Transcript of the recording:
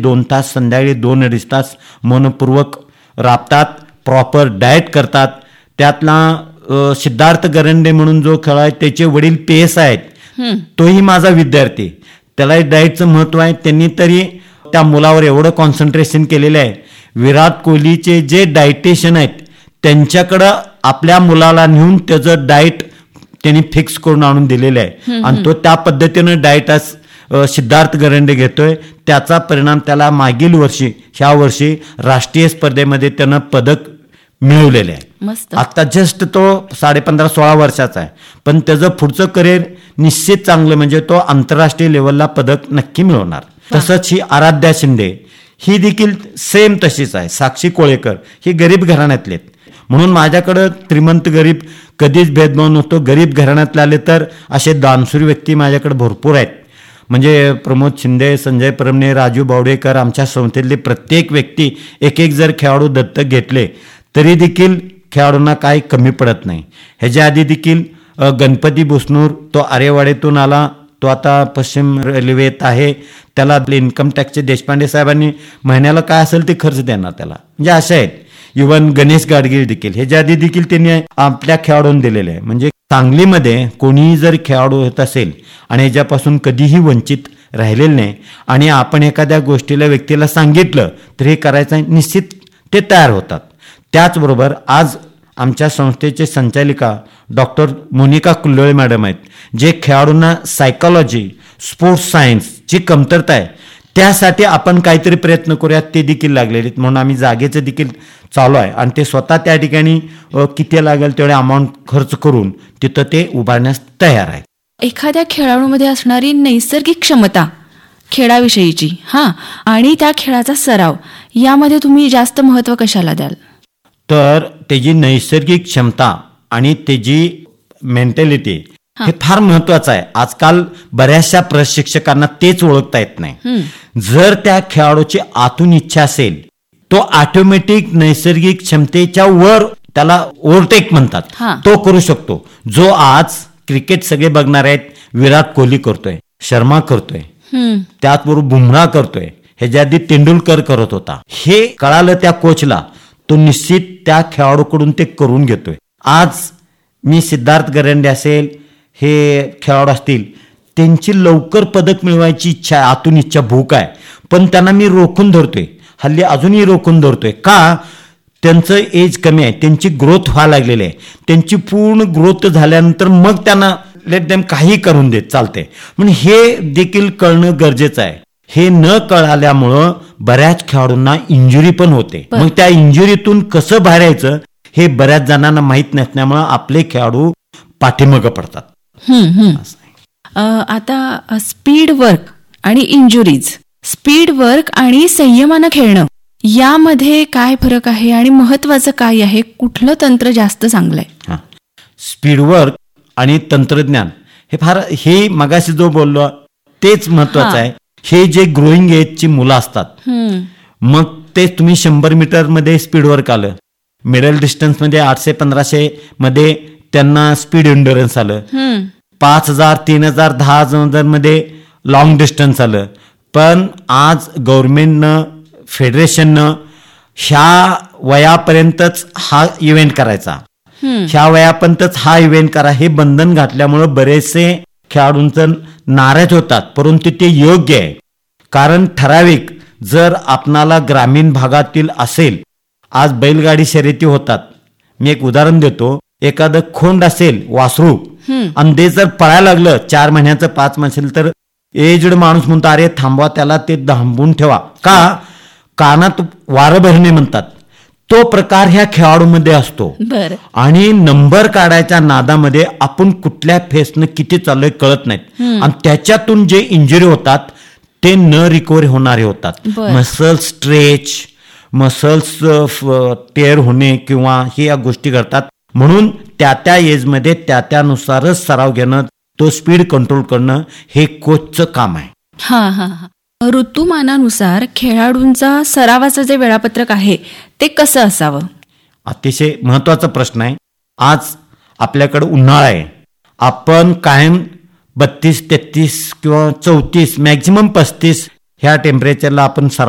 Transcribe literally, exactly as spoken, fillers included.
दोन तास संध्याकाळी दोन अडीच तास मनपूर्वक राबतात, प्रॉपर डाएट करतात. त्यातला सिद्धार्थ गरंडे म्हणून जो खेळ आहे त्याचे वडील पी एस आहेत, तोही माझा विद्यार्थी. त्याला डाएटचं महत्व आहे. त्यांनी तरी त्या मुलावर एवढं कॉन्सन्ट्रेशन केलेलं आहे. विराट कोहलीचे जे डायटिशियन आहेत त्यांच्याकडं आपल्या मुलाला नेऊन त्याचं डाएट त्यांनी फिक्स करून आणून दिलेलं आहे आणि तो त्या पद्धतीनं डाएट आज सिद्धार्थ गरंडे घेतोय. त्याचा परिणाम त्याला मागील वर्षी ह्या वर्षी राष्ट्रीय स्पर्धेमध्ये त्यानं पदक मिळवलेले आहे. आता जस्ट तो साडे पंधरा सोळा वर्षाचा आहे, पण त्याचं पुढचं करिअर निश्चित चांगलं, म्हणजे तो आंतरराष्ट्रीय लेवलला पदक नक्की मिळवणार. तसंच ही आराध्या शिंदे ही देखील सेम तशीच आहे. साक्षी कोळेकर ही गरीब घराण्यातले आहेत, म्हणून माझ्याकडं श्रीमंत गरीब कधीच भेदभाव नव्हतो. गरीब घराण्यातले आले तर असे दानशूर व्यक्ती माझ्याकडे भरपूर आहेत. म्हणजे प्रमोद शिंदे, संजय परमणे, राजू बावडेकर, आमच्या संस्थेतले प्रत्येक व्यक्ती एक एक जर खेळाडू दत्तक घेतले तरी देखील खेळाडूंना काही कमी पडत नाही. ह्याच्या आधी देखील गणपती बुसनूर, तो आरेवाडीतून आला, तो आता पश्चिम रेल्वेत आहे. त्याला इन्कम टॅक्सचे देशपांडे साहेबांनी महिन्याला काय असेल ते खर्च देणार त्याला. म्हणजे असे आहेत. इव्हन गणेश गाडगीळ देखील ह्याच्या आधी देखील त्यांनी आपल्या खेळाडूंना दिलेले आहे. म्हणजे सांगलीमध्ये कोणीही जर खेळाडू होत असेल आणि ह्याच्यापासून कधीही वंचित राहिलेलं नाही आणि आपण एखाद्या गोष्टीला व्यक्तीला सांगितलं तर हे करायचं निश्चित ते तयार होतात. त्याचबरोबर आज आमच्या संस्थेचे संचालिका डॉक्टर मोनिका कुल्लोळे मॅडम आहेत, जे खेळाडूंना सायकोलॉजी, स्पोर्ट्स सायन्सची कमतरता आहे त्यासाठी आपण काहीतरी प्रयत्न करूयात, ते देखील लागलेले आहेत. म्हणून आम्ही जागेचं देखील चालू आहे आणि ते स्वतः त्या ठिकाणी किती लागेल तेवढे अमाऊंट खर्च करून तिथं ते उभारण्यास तयार आहे. एखाद्या खेळाडूमध्ये असणारी नैसर्गिक क्षमता खेळाविषयीची हां आणि त्या खेळाचा सराव यामध्ये तुम्ही जास्त महत्त्व कशाला द्याल? तर त्याची नैसर्गिक क्षमता आणि त्याची मेंटॅलिटी हे फार महत्वाचं आहे. आजकाल बऱ्याचशा प्रशिक्षकांना तेच ओळखता येत नाही. जर त्या खेळाडूची आतून इच्छा असेल तो ऑटोमॅटिक नैसर्गिक क्षमतेच्या वर त्याला ओव्हरटेक म्हणतात, तो करू शकतो. जो आज क्रिकेट सगळे बघणार आहेत, विराट कोहली करतोय, शर्मा करतोय, त्याचबरोबर बुमराह करतोय, ह्याच्या आधी तेंडुलकर करत होता. हे कळालं त्या कोचला, तो निश्चित त्या खेळाडूकडून ते करून घेतोय. आज मी सिद्धार्थ गरंडे असेल, हे खेळाडू असतील, त्यांची लवकर पदक मिळवायची इच्छा आहे, आतून इच्छा, भूक आहे, पण त्यांना मी रोखून धरतोय. हल्ली अजूनही रोखून धरतोय. का? त्यांचं एज कमी आहे, त्यांची ग्रोथ व्हायला लागलेली आहे. त्यांची पूर्ण ग्रोथ झाल्यानंतर मग त्यांना लेट देम काही करून देत चालते. म्हणून हे देखील कळणं गरजेचं आहे. हे न कळाल्यामुळं बऱ्याच खेळाडूंना इंजुरी पण होते. मग त्या इंजुरीतून कसं बाहेर यायचं हे बऱ्याच जणांना माहीत नसल्यामुळं आपले खेळाडू पाठीमागं पडतात. आता स्पीड वर्क आणि इंजुरीज, स्पीड वर्क आणि संयमानं खेळणं यामध्ये काय फरक आहे आणि महत्वाचं काय आहे? कुठलं तंत्र जास्त चांगलं आहे? स्पीड वर्क आणि तंत्रज्ञान हे फार, हे मगाशी जो बोललो तेच महत्वाचं आहे. हे जे ग्रोईंग एजची मुलं असतात, मग ते तुम्ही शंभर मीटर मध्ये स्पीड वर्क आलं, मिडल डिस्टन्स मध्ये आठशे पंधराशे मध्ये त्यांना स्पीड एंड्युरन्स आलं, पाच हजार तीन हजार दहा हजार मध्ये लॉंग डिस्टन्स आलं. पण आज गव्हर्नमेंटनं, फेडरेशननं ह्या वयापर्यंतच हा इव्हेंट करायचा, ह्या वयापर्यंतच हा इव्हेंट करा हे बंधन घातल्यामुळं बरेचसे खेळाडूंचं नाराज होतात. परंतु ते योग्य आहे, कारण ठराविक जर आपणाला ग्रामीण भागातील असेल, आज बैलगाडी शर्यती होतात. मी एक उदाहरण देतो. एखादं खोंड असेल वासरू आणि ते जर पळायला लागलं चार महिन्याचं पाच असेल तर एजड माणूस म्हणतो अरे थांबवा त्याला, ते थांबवून ठेवा. का? कानात वारं भरणे म्हणतात. तो प्रकार ह्या खेळाडूमध्ये असतो. आणि नंबर काढायच्या नादामध्ये आपण कुठल्या फेसनं किती चाललोय कळत नाहीत आणि त्याच्यातून जे इंजुरी होतात ते न रिकव्हरी होणारे होतात. मसल्स स्ट्रेच, मसल्स टेअर होणे किंवा हे या गोष्टी घडतात. म्हणून त्या त्या एजमध्ये त्या त्यानुसारच सराव घेणं, तो स्पीड कंट्रोल करणं हे कोचचं काम आहे. हा हा हा ऋतुमानानुसार खेळाडूंचा सरावाचं जे वेळापत्रक आहे ते कसं असावं? अतिशय महत्वाचा प्रश्न आहे. आज आपल्याकडे उन्हाळा आहे, आपण कायम बत्तीस तेहतीस किंवा चौतीस मॅक्झिमम पस्तीस ह्या टेम्परेचरला आपण सराव